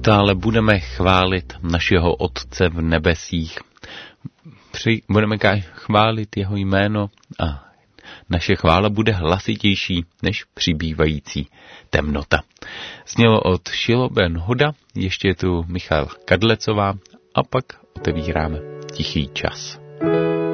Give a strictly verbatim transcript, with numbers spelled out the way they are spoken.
Neustále budeme chválit našeho Otce v nebesích. Při, budeme chválit jeho jméno a naše chvála bude hlasitější než přibývající temnota. Znělo od Šilo Ben Hoda, ještě je tu Michal Kadlecová a pak otevíráme tichý čas.